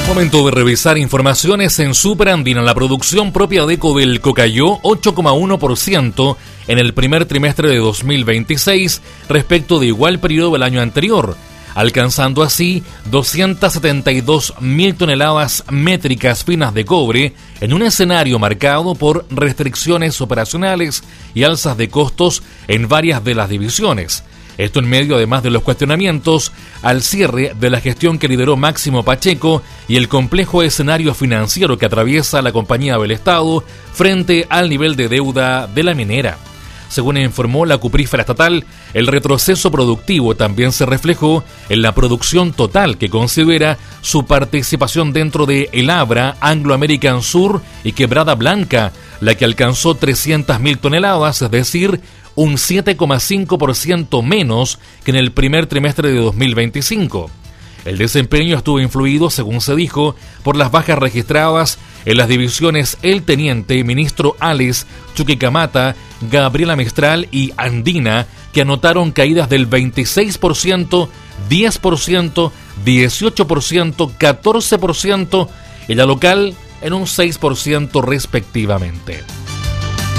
Momento de revisar informaciones en Superandina. La producción propia de Codelco cayó 8,1% en el primer trimestre de 2026 respecto de igual periodo del año anterior, alcanzando así 272.000 toneladas métricas finas de cobre en un escenario marcado por restricciones operacionales y alzas de costos en varias de las divisiones. Esto en medio además de los cuestionamientos al cierre de la gestión que lideró Máximo Pacheco y el complejo escenario financiero que atraviesa la compañía del Estado frente al nivel de deuda de la minera. Según informó la cuprífera estatal, el retroceso productivo también se reflejó en la producción total que considera su participación dentro de El Abra, Anglo American Sur y Quebrada Blanca, la que alcanzó 300.000 toneladas, es decir, un 7,5% menos que en el primer trimestre de 2025. El desempeño estuvo influido, según se dijo, por las bajas registradas en las divisiones El Teniente, Ministro Ales, Chuquicamata, Gabriela Mistral y Andina, que anotaron caídas del 26%, 10%, 18%, 14% y la local en un 6% respectivamente.